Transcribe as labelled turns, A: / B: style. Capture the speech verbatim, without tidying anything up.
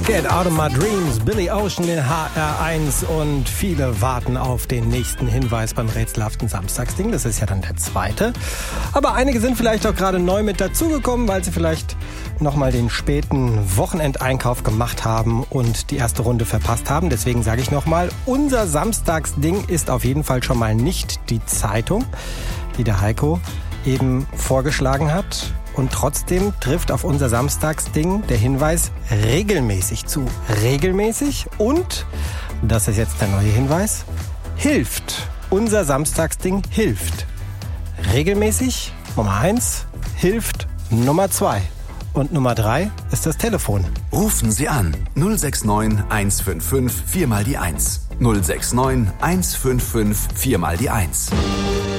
A: Get Out of My Dreams, Billy Ocean in H R eins und viele warten auf den nächsten Hinweis beim rätselhaften Samstagsding. Das ist ja dann der zweite. Aber einige sind vielleicht auch gerade neu mit dazugekommen, weil sie vielleicht nochmal den späten Wochenendeinkauf gemacht haben und die erste Runde verpasst haben. Deswegen sage ich nochmal, unser Samstagsding ist auf jeden Fall schon mal nicht die Zeitung, die der Heiko eben vorgeschlagen hat. Und trotzdem trifft auf unser Samstagsding der Hinweis regelmäßig zu. Regelmäßig und, das ist jetzt der neue Hinweis, hilft. Unser Samstagsding hilft. Regelmäßig, Nummer eins, hilft Nummer zwei. Und Nummer drei ist das Telefon.
B: Rufen Sie an null sechs neun eins fünf fünf vier mal die eins. null sechs neun eins fünf fünf vier mal die eins.